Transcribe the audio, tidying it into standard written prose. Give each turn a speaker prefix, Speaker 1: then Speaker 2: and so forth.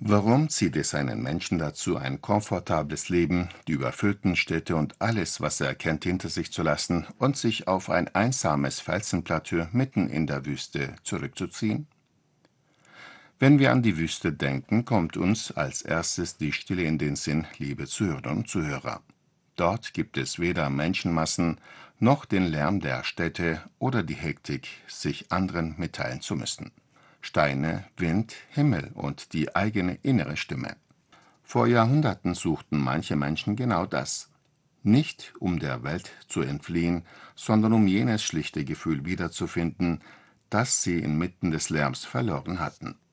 Speaker 1: Warum zieht es einen Menschen dazu, ein komfortables Leben, die überfüllten Städte und alles, was er kennt, hinter sich zu lassen und sich auf ein einsames Felsenplateau mitten in der Wüste zurückzuziehen? Wenn wir an die Wüste denken, kommt uns als erstes die Stille in den Sinn, liebe Zuhörerinnen und Zuhörer. Dort gibt es weder Menschenmassen noch den Lärm der Städte oder die Hektik, sich anderen mitteilen zu müssen. Steine, Wind, Himmel und die eigene innere Stimme. Vor Jahrhunderten suchten manche Menschen genau das. Nicht um der Welt zu entfliehen, sondern um jenes schlichte Gefühl wiederzufinden, das sie inmitten des Lärms verloren hatten.